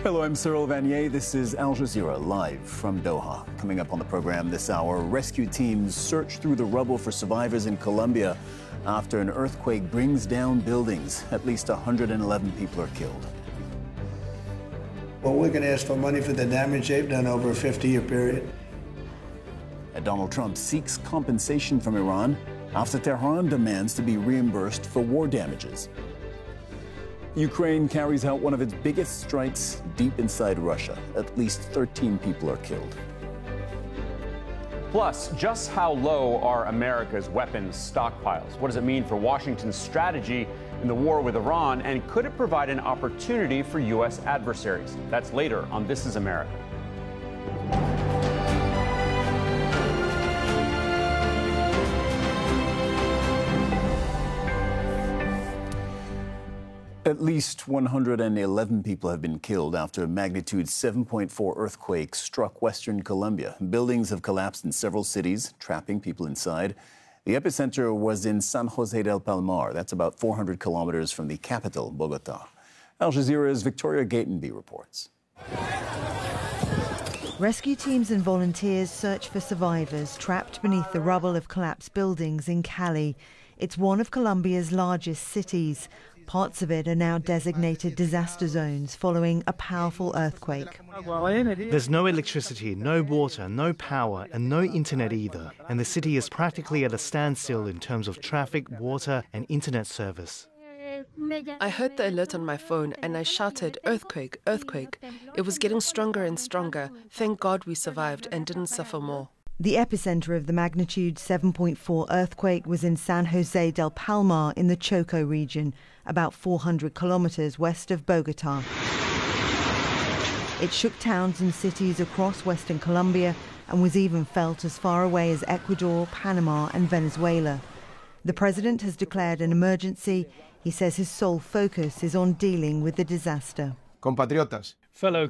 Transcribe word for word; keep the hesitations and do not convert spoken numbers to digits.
Hello, I'm Cyril Vanier. This is Al Jazeera live from Doha. Coming up on the program this hour, rescue teams search through the rubble for survivors in Colombia after an earthquake brings down buildings. At least one hundred eleven people are killed. Well, we're going to ask for money for the damage they've done over a fifty-year period. And Donald Trump seeks compensation from Iran after Tehran demands to be reimbursed for war damages. Ukraine carries out one of its biggest strikes deep inside Russia. At least thirteen people are killed. Plus, just how low are America's weapons stockpiles? What does it mean for Washington's strategy in the war with Iran? And could it provide an opportunity for U S adversaries? That's later on This is America. At least one hundred eleven people have been killed after a magnitude seven point four earthquake struck western Colombia. Buildings have collapsed in several cities, trapping people inside. The epicenter was in San Jose del Palmar. That's about four hundred kilometers from the capital, Bogota. Al Jazeera's Victoria Gatenby reports. Rescue teams and volunteers search for survivors trapped beneath the rubble of collapsed buildings in Cali. It's one of Colombia's largest cities. Parts of it are now designated disaster zones following a powerful earthquake. There's no electricity, no water, no power, and no internet either. And the city is practically at a standstill in terms of traffic, water, and internet service. I heard the alert on my phone and I shouted, "Earthquake, earthquake." It was getting stronger and stronger. Thank God we survived and didn't suffer more. The epicenter of the magnitude seven point four earthquake was in San Jose del Palmar in the Choco region, about four hundred kilometers west of Bogota. It shook towns and cities across western Colombia and was even felt as far away as Ecuador, Panama and Venezuela. The president has declared an emergency. He says his sole focus is on dealing with the disaster. Compatriotas. Fellow